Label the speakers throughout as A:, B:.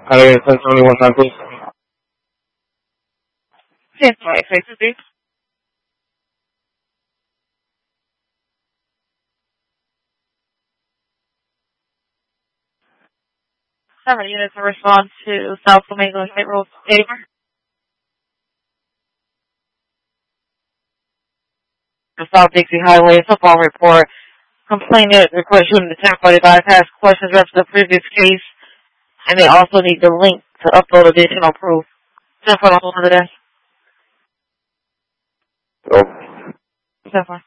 A: Highway 1071 South, please.
B: Yes, right, faces, please. Several units in response to South Flamingo State Road favor. The South Dixie Highway football report. Complainant request shooting the 1045 has questions after the previous case, and they also need the link to upload additional proof. 1045 over the desk.
A: Nope.
B: 1045.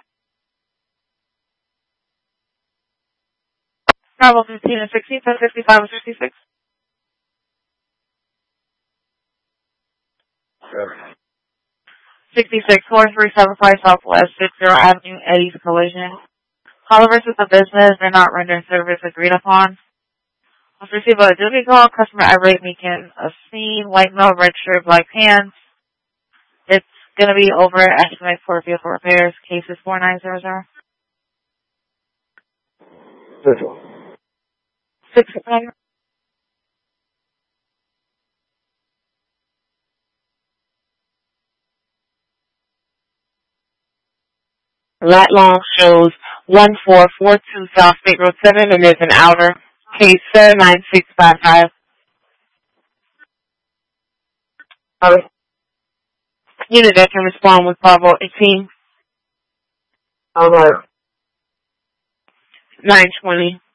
B: Bravo 15 and 16, 1055 and 66.
A: Yeah.
B: 66, 4375 Southwest 60 Avenue, Eddie's Collision. Caller versus a business, they're not rendering service agreed upon. Let's receive a duty call, customer irate making a scene, white male, red shirt, black pants. It's gonna be over estimate for vehicle repairs. Case is 4900. 65. Lat long shows 1442 South State Road 7 and there's an outer. Case 79655. Unit that can respond with Bravo 18.
A: All right.
B: 920.